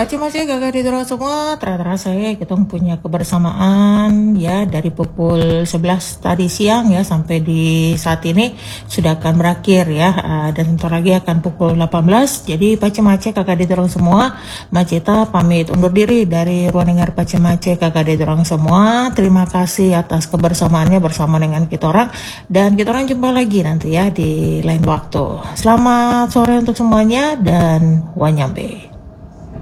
Pace-mace kakak di semua, terasa ya kita punya kebersamaan ya dari pukul 11 tadi siang ya sampai di saat ini sudah akan berakhir ya. Dan sebentar lagi akan pukul 18. Jadi pace-mace kakak di semua, Maceta pamit undur diri dari ruang dengar pace-mace kakak di semua. Terima kasih atas kebersamaannya bersama dengan kita orang, dan kita orang jumpa lagi nanti ya di lain waktu. Selamat sore untuk semuanya dan wanyambe.